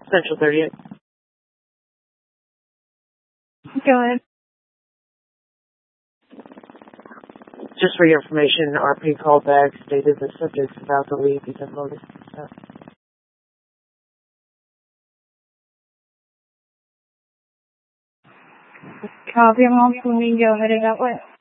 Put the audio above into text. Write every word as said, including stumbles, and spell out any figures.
Central thirtieth. Go ahead. Just for your information, R P called back, stated the subject's about to leave because of all this stuff. Copy, I'm on for me. Go ahead and that way.